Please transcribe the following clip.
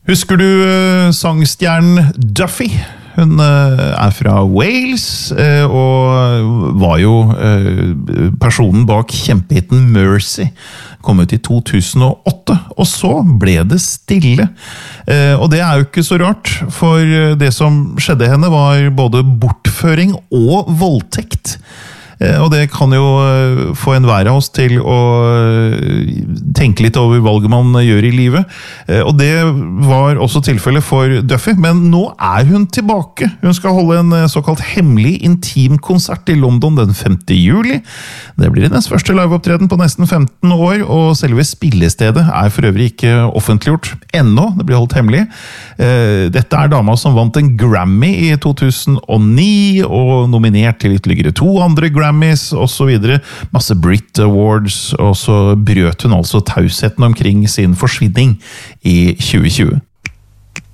Husker du sangstjernen Duffy? Hun fra Wales, og var jo personen bak kjempehiten Mercy. Kom ut i 2008, og så ble det stille. Og det jo ikke så rart, for det som skjedde henne var både bortføring og voldtekt. Og det kan jo få en hver av oss til å tenke litt over valget man gjør i livet. Og det var også tilfellet for Duffy, men nå hun tilbake. Hun skal holde en såkalt hemmelig intimkonsert i London den 5. juli. Det blir hennes første liveopptreden på nesten 15 år, og selve spillestedet for øvrig ikke offentliggjort ennå. Det blir holdt hemmelig. Dette dama som vant en Grammy i 2009, og nominert til ytterligere 2 andre Grammys, og så videre. Masse Brit Awards, og så brøt hun altså tausheten omkring sin forsvinning i 2020.